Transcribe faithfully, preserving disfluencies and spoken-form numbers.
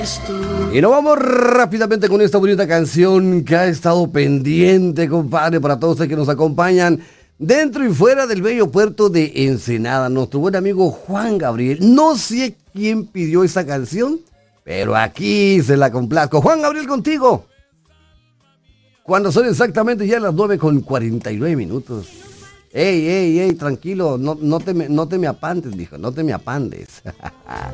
Y nos vamos rápidamente con esta bonita canción que ha estado pendiente, compadre, para todos ustedes que nos acompañan dentro y fuera del bello puerto de Ensenada. Nuestro buen amigo Juan Gabriel. No sé quién pidió esta canción, pero aquí se la complazco. Juan Gabriel, contigo. Cuando son exactamente ya las nueve con cuarenta y nueve minutos. Ey, ey, ey, tranquilo, no, no, te, me, no te me apandes, dijo, no te me apandes.